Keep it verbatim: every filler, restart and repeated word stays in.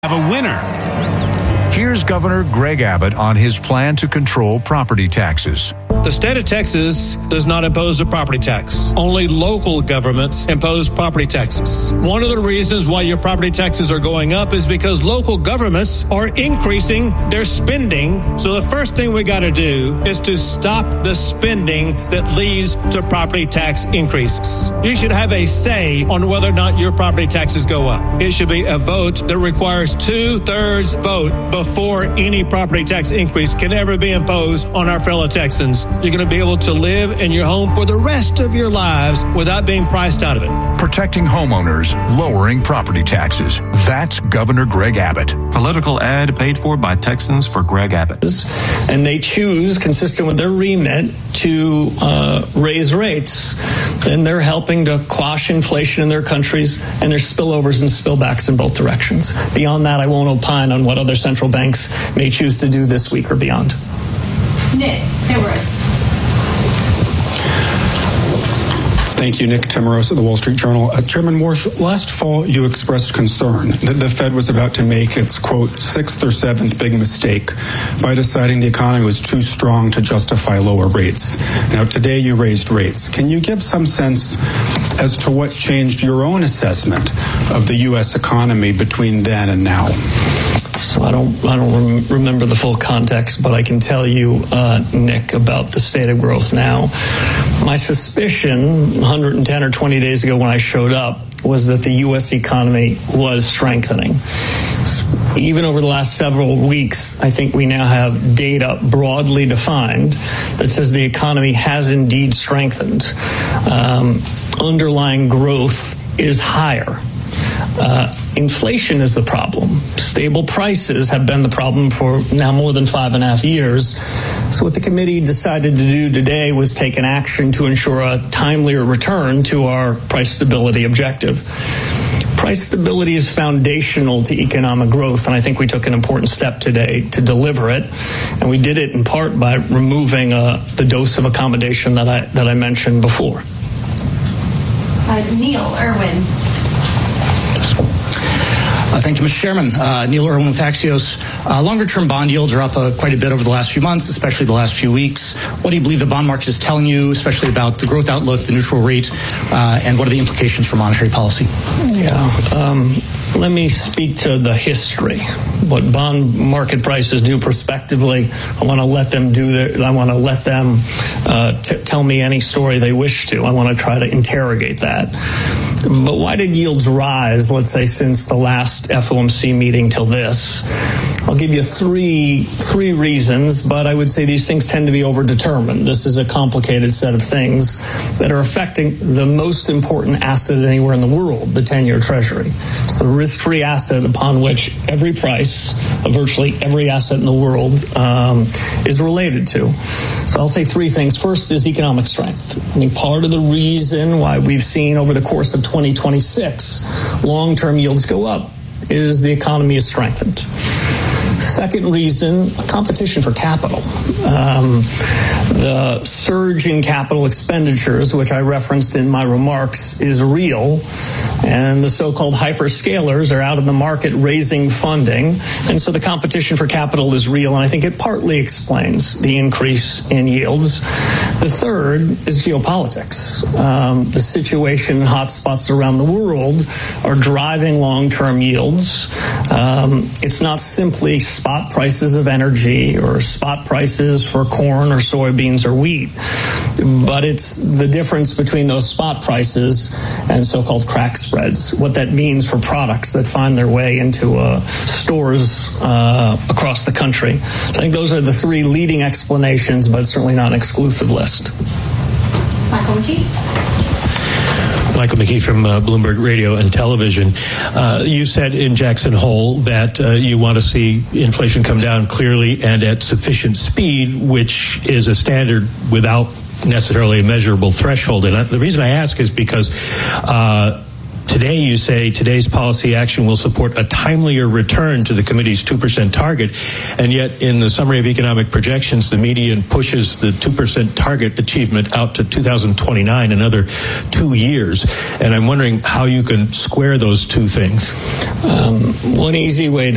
have a winner. Here's Governor Greg Abbott on his plan to control property taxes. The state of Texas does not impose a property tax. Only local governments impose property taxes. One of the reasons why your property taxes are going up is because local governments are increasing their spending. So the first thing we got to do is to stop the spending that leads to property tax increases. You should have a say on whether or not your property taxes go up. It should be a vote that requires two-thirds vote before any property tax increase can ever be imposed on our fellow Texans. You're going to be able to live in your home for the rest of your lives without being priced out of it. Protecting homeowners, lowering property taxes. That's Governor Greg Abbott. Political ad paid for by Texans for Greg Abbott. And they choose, consistent with their remit, to uh, raise rates. And they're helping to quash inflation in their countries and their spillovers and spillbacks in both directions. Beyond that, I won't opine on what other central banks may choose to do this week or beyond. Nick Timiraos. Thank you, Nick Timiraos of the Wall Street Journal. Uh, Chairman Warsh, last fall you expressed concern that the Fed was about to make its, quote, sixth or seventh big mistake by deciding the economy was too strong to justify lower rates. Now, today you raised rates. Can you give some sense as to what changed your own assessment of the U S economy between then and now? So I don't I don't rem- remember the full context, but I can tell you, uh, Nick, about the state of growth now. My suspicion one hundred ten or twenty days ago when I showed up was that the U S economy was strengthening. Even over the last several weeks, I think we now have data broadly defined that says the economy has indeed strengthened. Um, underlying growth is higher. Uh, inflation is the problem. Stable prices have been the problem for now more than five and a half years. So what the committee decided to do today was take an action to ensure a timelier return to our price stability objective. Price stability is foundational to economic growth, and I think we took an important step today to deliver it. And we did it in part by removing uh, the dose of accommodation that I that I mentioned before. Uh, Neil Irwin. Uh, thank you, Mister Chairman. Uh, Neil Irwin with Axios. Uh, longer-term bond yields are up uh, quite a bit over the last few months, especially the last few weeks. What do you believe the bond market is telling you, especially about the growth outlook, the neutral rate, uh, and what are the implications for monetary policy? Yeah. Um, let me speak to the history. What bond market prices do prospectively, I want to let them do their, I want to let them uh, t- tell me any story they wish to. I want to try to interrogate that. But why did yields rise, let's say, since the last F O M C meeting till this? I'll give you three three reasons, but I would say these things tend to be overdetermined. This is a complicated set of things that are affecting the most important asset anywhere in the world, the ten-year Treasury. It's the risk-free asset upon which every price of virtually every asset in the world um, is related to. So I'll say three things. First is economic strength. I think part of the reason why we've seen over the course of twenty twenty-six long-term yields go up is the economy is strengthened. Second reason, competition for capital. Um, the surge in capital expenditures, which I referenced in my remarks, is real. And the so-called hyperscalers are out in the market raising funding. And so the competition for capital is real. And I think it partly explains the increase in yields. The third is geopolitics. Um, the situation in hotspots around the world are driving long-term yields. Um, it's not simply spot prices of energy or spot prices for corn or soybeans or wheat, but it's the difference between those spot prices and so-called crack spreads, what that means for products that find their way into uh, stores uh, across the country. So I think those are the three leading explanations, but certainly not an exclusive list. Michael McKee. Michael McKee from uh, Bloomberg Radio and Television. Uh, you said in Jackson Hole that uh, you want to see inflation come down clearly and at sufficient speed, which is a standard without necessarily a measurable threshold. And I, the reason I ask is because uh, today you say today's policy action will support a timelier return to the committee's two percent target, and yet in the summary of economic projections, the median pushes the two percent target achievement out to two thousand twenty-nine, another two years. And I'm wondering how you can square those two things. Um, one easy way to